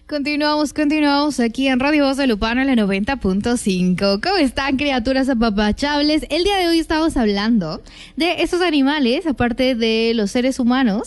Continuamos aquí en Radio Voz de Lupano, la 90.5. ¿Cómo están, criaturas apapachables? El día de hoy estamos hablando de estos animales, aparte de los seres humanos,